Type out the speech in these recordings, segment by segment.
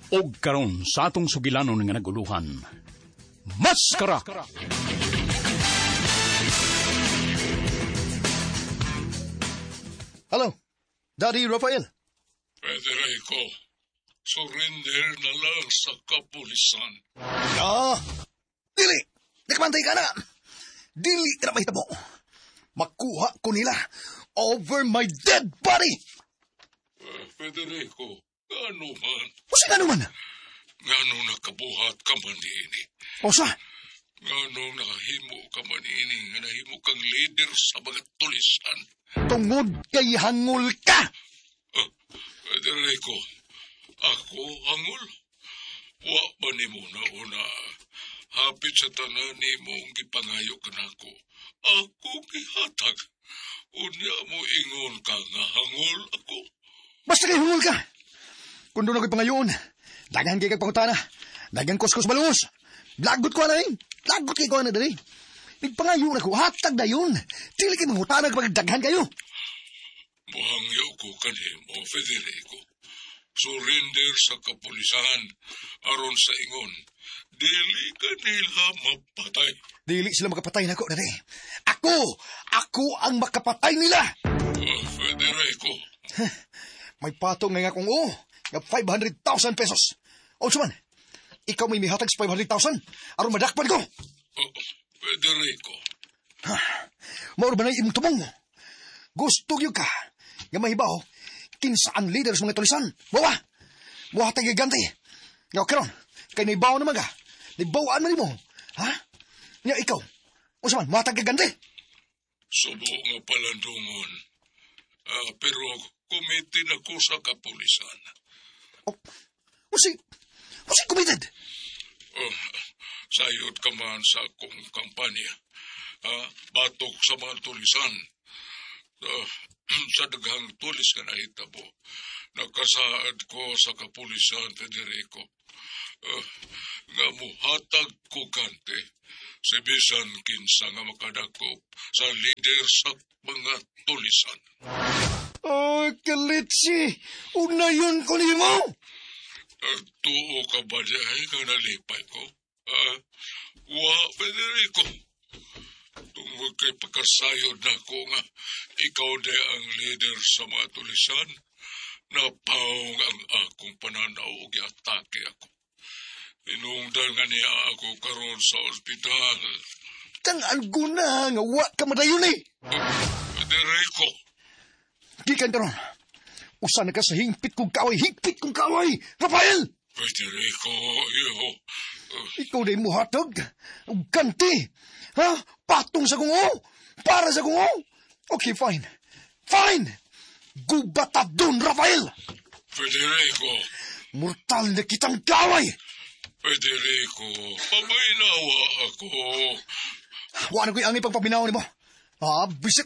Og karon sa atong sugilanon nga naguluhan, Maskara! Hello, Daddy Rafael. Federico, surrender na lang sa kapulisan. Dili! Nakabantay ka na! Dili ka na mahitabo. Makuha ko nila over my dead body! Federico, ano man? Kasi ano man? Ngano nakabuhat ka man ini? O sa? Ngano nakahimo ka man ini nga nahimo kang leader sa mga tulisan? Tungod kay hangul ka! Federico, ako hangol? Wa ba ni mo na una? Hapit sa tanan ni mong gipangayo ka na ako. Ako gihatag. Unya mo ingon ka nga hangol ako. Basta kay hangul ka! Kung doon ako'y pangayon, dagang kay kagpangutana, dagang kuskus balungos. Lagot ko na rin. Lagot kay ko na rin. Nagpangayon ako, hatag na yun. Tili kay mangutana kapag daghan kayo. Mahangyo ko kanimo, Federico. Surrender sa kapulisan aron sa ingon. Dili ka nila mapatay. Dili sila makapatay na ako, dali. Ako ang makapatay nila. Federico. May patong nga kung nga 500,000 pesos. O suman, ikaw may mihatag sa 500,000 aron madakpan ko. Federico. Mauro ba na imong tumong mo? Gusto yun ka. Nga mahibaw, kinsa ang leader sa mga tulisan. Bawa, muhatag yung ganti. Nga karon, kay naibaw naman ka. Naibawaan man mo. Ha? Nga ikaw, o suman, muhatag yung ganti. Subo nga palandungon. Pero kumitin ako sa kapulisan. Usi committed. Sayod ka man sa akong kampanya. Batok sa mga tulisan. Sa daghang tulis ka nahitabo. Nakasaad ko sa kapulisan, Federico. Nga muhatag ko kante. Si bisan kinsa nga makadakop sa leader sa mga tulisan. Kalitsi! Unayon ko ni mo! Tuo ka ba diay nga nalipay ko? Wa, Federico. Tungod kay pagkasayod na ko nga ikaw de ang leader sa mga tulisan, napaong ang akong pananaw o giatake ako. Inungdan nga niya ako karon sa ospital. Tangan ko na nga wa ka madayon eh! Federico! Gikan karon. Usa na ka sa higpit kong kaway, Rafael! Federico, iyo. Ikaw na mo hatag. Ang ganti. Ha? Patong sa kungo. Para sa kungo. Okay, fine. Gubata dun, Rafael! Federico! Mortal na kitang kaway! Federico, pamaynawa ako. Wala ko'y angin pagpabinaw ni mo. Bisit!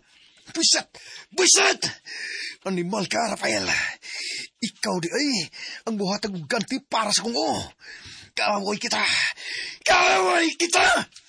Animal ka, Rafael. Ikaw di ay ang buhatag ganti para sa kungo. Kaway kita!